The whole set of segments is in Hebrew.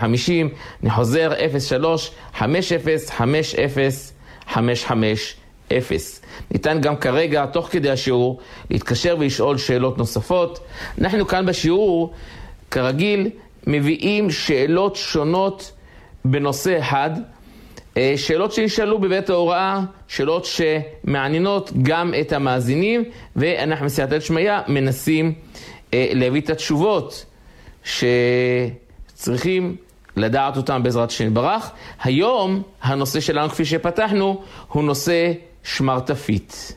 50. אני חוזר 03-50-50-550. ניתן גם כרגע, תוך כדי השיעור, להתקשר ולשאול שאלות נוספות. אנחנו כאן בשיעור, כרגיל, מביאים שאלות שונות בנושא אחד, שאלות שנשאלו בבית ההוראה, שאלות שמעניינות גם את המאזינים, ואנחנו בסייעתא דשמיא מנסים להביא את התשובות שצריכים לדעת אותם בעזרת השם יתברך. היום הנושא שלנו, כפי שפתחנו, הוא נושא שמרטפית.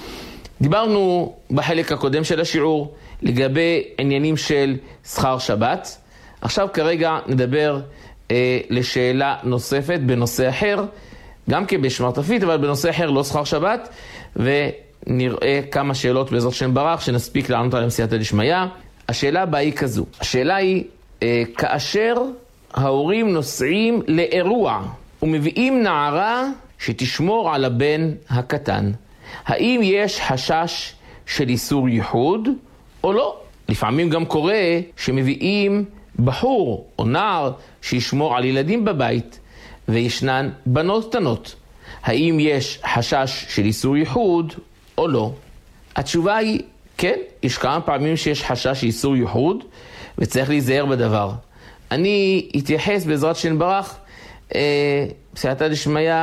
דיברנו בחלק הקודם של השיעור לגבי עניינים של שכר שבת. עכשיו כרגע נדבר לשאלה נוספת בנושא אחר, גם כבשמרטפית, אבל בנושא אחר, לא שכר שבת, ונראה כמה שאלות בעזרת השם יתברך שנספיק לענות עליהן בסייעתא דשמיא. השאלה הבאה היא כזו, השאלה היא, כאשר ההורים נוסעים לאירוע ומביאים נערה שתשמור על הבן הקטן, האם יש חשש של איסור ייחוד או לא? לפעמים גם קורה שמביאים בחור או נער שישמור על ילדים בבית וישנן בנות קטנות, האם יש חשש של איסור ייחוד או לא? התשובה היא כן, יש כמה פעמים שיש חשש של איסור ייחוד וצריך להיזהר בדבר. אני אתייחס בעזרת השם יתברך בסייעתא דשמיא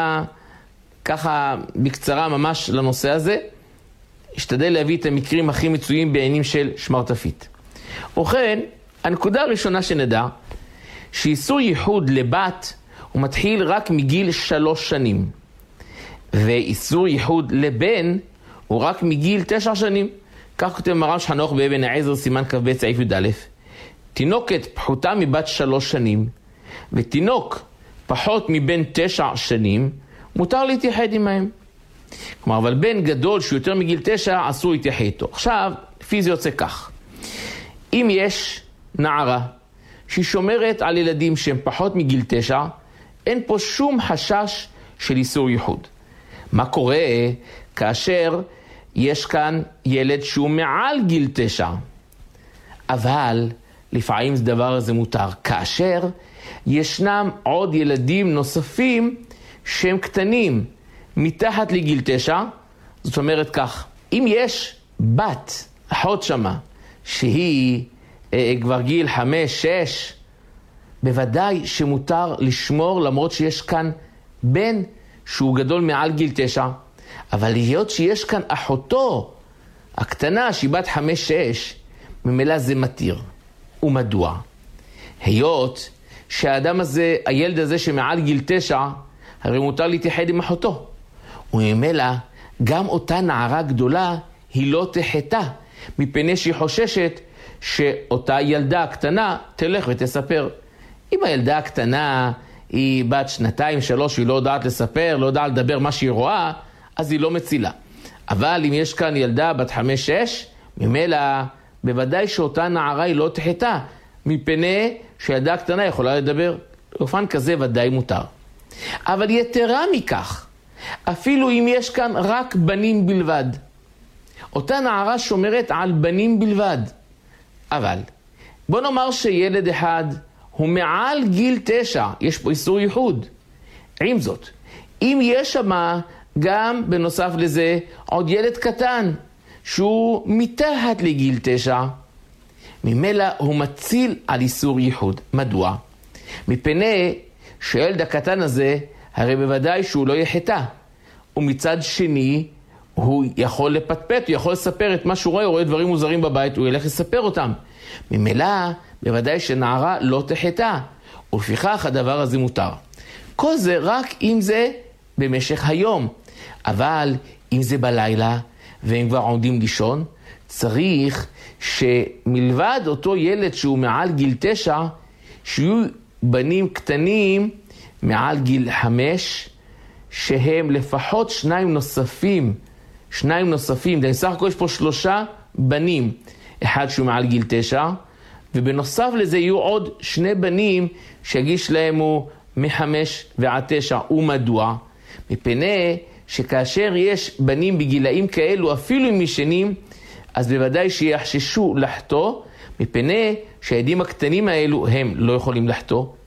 ככה בקצרה ממש לנושא הזה, אשתדל להביא את המקרים הכי מצויים בעניינים של שמרטפית. ובכן, הנקודה הראשונה שנדע, שאיסור ייחוד לבת הוא מתחיל רק מגיל 3 שנים, ואיסור ייחוד לבן הוא רק מגיל 9 שנים. כך כותב מרן שולחן ערוך באבן העזר סימן כ"ב סעיף י"א, תינוקת פחותה מבת 3 שנים ותינוק פחות מבין 9 שנים מותר להתייחד עמהם. כלומר, אבל בן גדול שהוא יותר מגיל 9 אסור להתייחד איתו. עכשיו, לפי זה יוצא כך, אם יש נערה שהיא שומרת על ילדים שהם פחות מגיל 9, אין פה שום חשש של איסור ייחוד. מה קורה כאשר יש כאן ילד שהוא מעל גיל 9? אבל לפעמים זה דבר הזה מותר, כאשר ישנם עוד ילדים נוספים שהם קטנים מתחת לגיל 9, זאת אומרת כך, אם יש בת, אחות שמה, שהיא כבר גיל 5-6, בוודאי שמותר לשמור, למרות שיש כאן בן שהוא גדול מעל גיל 9, אבל להיות שיש כאן אחותו הקטנה שהיא בת 5-6, ממילא זה מתיר. ומדוע? היות שהאדם הזה, הילד הזה שמעל גיל 9, הרי מותר להתייחד עם אחותו. וממילא גם אותה נערה גדולה היא לא תחתה, מפני שהיא חוששת שאותה ילדה הקטנה תלך ותספר. אם הילדה הקטנה היא בת 2-3, היא לא יודעת לספר, לא יודעת לדבר מה שהיא רואה, אז היא לא מצילה. אבל אם יש כאן ילדה בת 5-6, ממילא בוודאי שאותה נערה היא לא תחתה, מפני שהילדה הקטנה יכולה לדבר. באופן כזה ודאי מותר. אבל יתרה מכך, אפילו אם יש כאן רק בנים בלבד, אותה נערה שומרת על בנים בלבד. אבל בוא נאמר שילד אחד הוא מעל גיל 9, יש פה איסור ייחוד. עם זאת, אם יש שמה גם בנוסף לזה עוד ילד קטן שהוא מתחת לגיל 9, ממילא הוא מציל על איסור ייחוד. מדוע? מפני שהילד הקטן הזה הרי בוודאי שהוא לא יחטא, ומצד שני הוא יכול לפטפט, הוא יכול לספר את מה שהוא רואה, הוא רואה דברים מוזרים בבית, הוא ילך לספר אותם. ממילא בוודאי שנערה לא תחטא, ולפיכך הדבר הזה מותר. כל זה רק אם זה במשך היום, אבל אם זה בלילה והם כבר עומדים לישון, צריך שמלבד אותו ילד שהוא מעל גיל 9, שיהיו בנים קטנים מעל גיל 5, שהם לפחות 2 נוספים, בסך הכל יש פה 3 בנים, אחד שהוא מעל גיל 9, ובנוסף לזה יהיו עוד 2 בנים שיגיש להם הוא מ5 ועד 9. ומדוע? מפני שכאשר יש בנים בגילאים כאלו, אפילו אם ישנים, אז בוודאי שיחששו לחטוא, מפני שהילדים הקטנים האלו הם לא יכולים לחטוא,